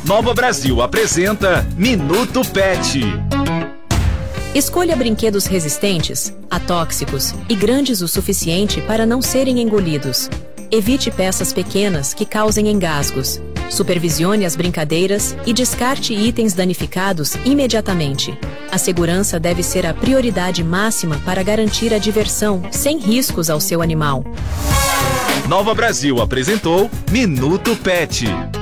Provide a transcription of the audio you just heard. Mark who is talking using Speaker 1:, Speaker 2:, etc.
Speaker 1: Nova Brasil apresenta Minuto Pet.
Speaker 2: Escolha brinquedos resistentes, atóxicos e grandes o suficiente para não serem engolidos. Evite peças pequenas que causem engasgos. Supervisione as brincadeiras e descarte itens danificados imediatamente. A segurança deve ser a prioridade máxima para garantir a diversão sem riscos ao seu animal.
Speaker 1: Nova Brasil apresentou Minuto Pet.